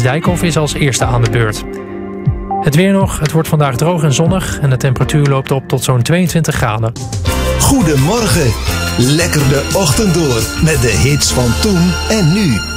Thijs Dijkhoff is als eerste aan de beurt. Het weer nog. Het wordt vandaag droog en zonnig en de temperatuur loopt op tot zo'n 22 graden. Goedemorgen. Lekker de ochtend door met de hits van toen en nu.